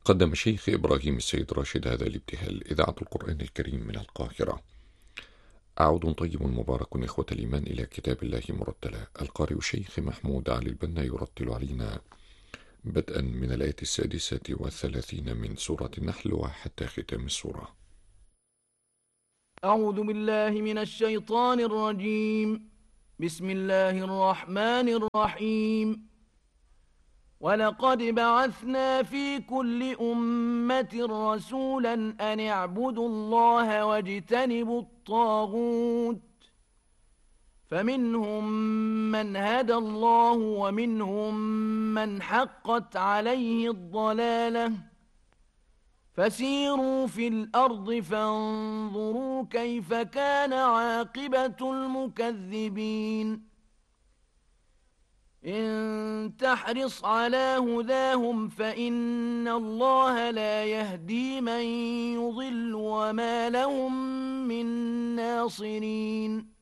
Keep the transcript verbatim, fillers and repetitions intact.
قدم الشيخ إبراهيم السيد راشد هذا الابتهال إذاعة القرآن الكريم من القاهرة. أعود طيب مبارك إخوة الإيمان إلى كتاب الله مرتلا. القارئ الشيخ محمود علي البنا يرتل علينا بدءا من الآية السادسة والثلاثين من سورة النحل وحتى ختام السورة. أعوذ بالله من الشيطان الرجيم. بسم الله الرحمن الرحيم. ولقد بعثنا في كل أمة رسولا أن اعبدوا الله واجتنبوا الطاغوت، فمنهم من هدى الله ومنهم من حقت عليه الضلالة، فسيروا في الأرض فانظروا كيف كان عاقبة المكذبين. إن تحرص على هداهم فإن الله لا يهدي من يضل وما لهم من ناصرين.